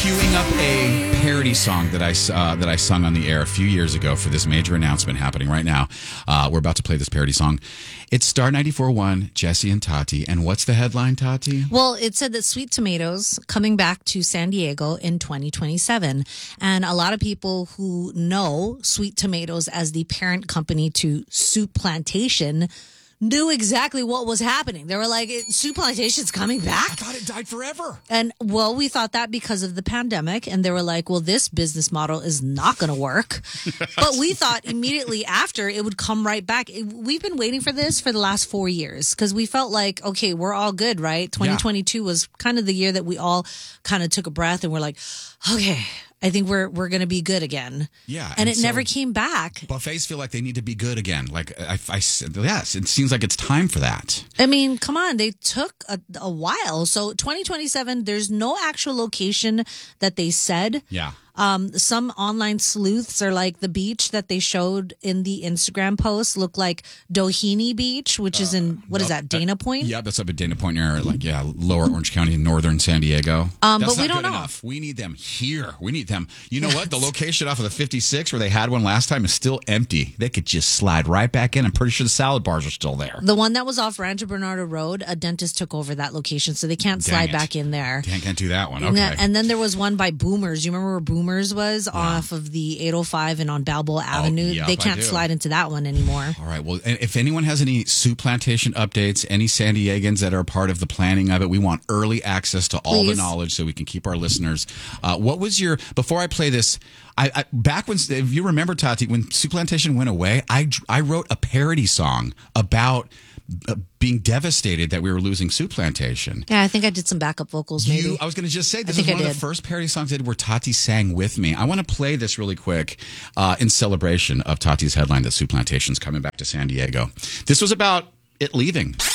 queuing up a parody song that I sung on the air a few years ago for this major announcement happening right now. We're about to play this parody song. It's Star 94.1, Jesse and Tati. And what's the headline, Tati? Well, it said that Sweet Tomatoes coming back to San Diego in 2027. And a lot of people who know Sweet Tomatoes as the parent company to Soup Plantation knew exactly what was happening. They were like, Soup Plantation's coming back? I thought it died forever. And, well, we thought that because of the pandemic. And they were like, well, this business model is not going to work. But we thought immediately after it would come right back. We've been waiting for this for the last 4 years because we felt like, okay, we're all good, right? 2022 was kind of the year that we all kind of took a breath and we're like, okay, I think we're going to be good again. Yeah. And it so never came back. Buffets feel like they need to be good again. Like, yes, it seems like it's time for that. I mean, come on. They took a while. So 2027, there's no actual location that they said. Yeah. Some online sleuths are like the beach that they showed in the Instagram post looked like Doheny Beach, which is in, what is that, Dana Point? Yeah, that's up at Dana Point near, lower Orange County, northern San Diego. But that's we not don't good know. Enough. We need them here. We need them. You know what? The location off of the 56 where they had one last time is still empty. They could just slide right back in. I'm pretty sure the salad bars are still there. The one that was off Rancho Bernardo Road, a dentist took over that location, so they can't slide back in there. Can't do that one. Okay. And then there was one by Boomers. You remember where Boomers was? Off of the 805 and on Balboa Avenue. Yep, they can't slide into that one anymore. All right. Well, if anyone has any Soup Plantation updates, any San Diegans that are a part of the planning of it, we want early access to all the knowledge so we can keep our listeners. What was your, before I play this, I back when, if you remember, Tati, when Soup Plantation went away, I wrote a parody song about being devastated that we were losing Soup Plantation. Yeah, I think I did some backup vocals maybe. I was going to just say, this is one of the first parody songs I did where Tati sang with me. I want to play this really quick in celebration of Tati's headline that Soup Plantation's coming back to San Diego. This was about it leaving.